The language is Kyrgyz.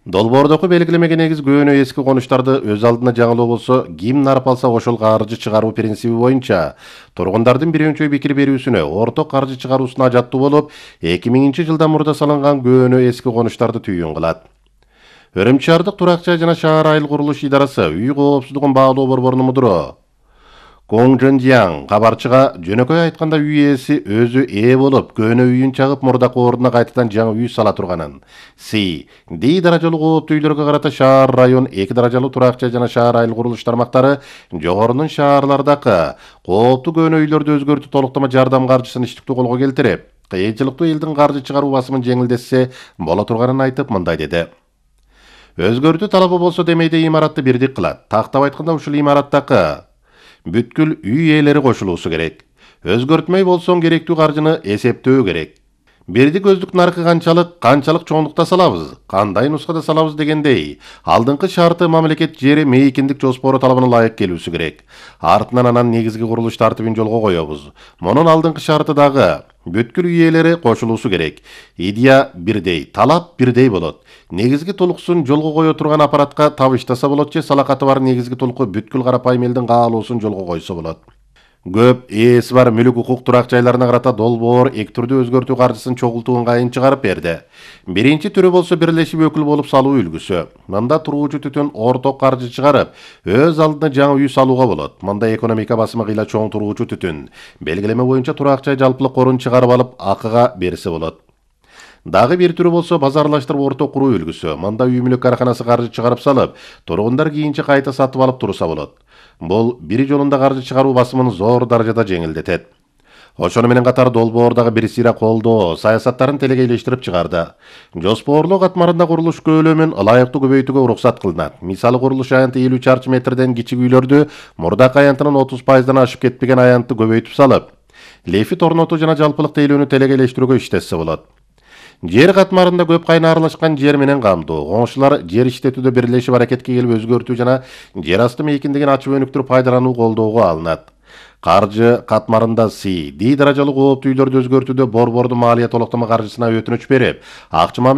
Долбоордогу белгилемеге негиз көөнө эски конуштарды өз алдына жаңылоо болсо, ким нарып алса ошол каржы чыгаруу принциби боюнча тургундардын биринчи пикир берүүсүнө орток каржы чыгаруусуна ажаттуу болуп, 2000 жылдан мурда салынган көөнө эски конуштарды түйүн кылат. Өрүмчү шаардык турак жай жана шаар айыл курулуш идарасы үй коопсуздугун баалоо борборунун мудуру Гong Zhenjiang кабарчыга жөнөкөй айтканда үй ээси өзү ээ болуп, көөнө үйүн чагып мурдакы ордуна кайтадан жаңы үй сала турганын. Ди даражалуу кооптуу үйлөргө карата шаар район 2 даражалуу турак жай жана шаар айыл курулуш тармактары жогорунун шаарлардагы кооптуу көөнө үйлөрдү өзгөртүү толуктама жардам каржысын иштиктүү колго келтирип, кыйынчылыктуу элдин каржы чыгаруу басымын жеңилдетсе боло турганын айтып, мындай деди. Өзгөртүү талабы болсо демейде имаратты бирдик кылат. Тактап айтканда ушул имараттагы бүткүл үй ээлери кошулуусу керек. Өзгөртмөй болсоң керектүү каржыны эсептөө керек. Бирдик көздүк наркы канчалык чоңдукта салабыз, кандай нускада салабыз дегендей, алдыңкы шарты мамлекет жери мейкиндик жоспору талабына ылайык келүүсү керек. Артынан анан негизги курулуш тартибин жолго коебуз. Монун алдыңкы шарты дагы бүткүл үй ээлери кошулуусу керек. Идея бирдей, талап бирдей болот. Негизги тулуксун жолго кое турган аппаратка табыштаса болот же салакаты бар негизги тулку бүткүл карапайым элдин каалоосун жолго койсо болот. Көп ээси бар мүлүк укук турак жайларына карата долбоор эки түрдүү өзгөртүү каржысын чогултуу ыңгайын чыгарып берди. Биринчи түрү болсо бирлешип өкүл болуп салуу үлгүсү. Мында туруучу түтүн орток каржы чыгарып, өз алдына жаңы үй салууга болот. Мында экономика басымы кыйла чоң туруучу түтүн белгилеме боюнча турак жай жалпылык корун чыгарып алып, акыга берсе болот. Дагы бир түрү болсо базарлаштырып орток куруу үлгүсү. Мында үй мүлүк караханасы каржы чыгарып салып, тургундар кийинче кайта сатып алып турса болот. Бул бир жолунда каржы чыгаруу басымын зор даражада жеңилдетет. Ошону менен катар долбоордагы бир сыйра колдоо саясаттарын телегейлештирип чыгарды. Жоспоорлоо катмарында курулуш көлөмүн ылайыктуу көбөйтүүгө уруксат кылынат. Мисалы курулуш аянты 50 чарчы метрден кичик үйлөрдү мурдакы аянтынын 30%дан ашып кетпеген аянтты көбөйтүп салып, лефит орнотуу жана жалпылык тейлөөнү телегейлештирүүгө иштесе болот. Жер катмарында көп кайна аралашкан жер менен камтуу. Коңшулар жер иштетүүдө бирлешип аракетке келип өзгөртүү жана жер асты мейкиндигин ачып өнүктүрүп пайдалануу колдоого алынат. Каржы катмарында Ди даражалуу кооптуу үйлөрдү өзгөртүүдө борбордун малия толуктама каржысына өтүнүч берип, акча